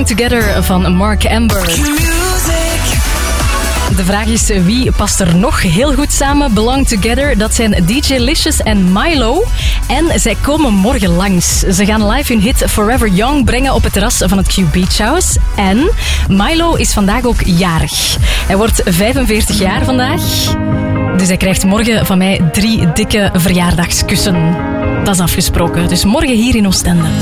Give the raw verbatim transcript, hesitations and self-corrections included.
Belong Together van Mark Amber. De vraag is, wie past er nog heel goed samen? Belong Together, dat zijn D J Licious en Milo. En zij komen morgen langs. Ze gaan live hun hit Forever Young brengen op het terras van het Q Beach House. En Milo is vandaag ook jarig. Hij wordt vijfenveertig jaar vandaag. Dus hij krijgt morgen van mij drie dikke verjaardagskussen. Dat is afgesproken. Dus morgen hier in Oostende.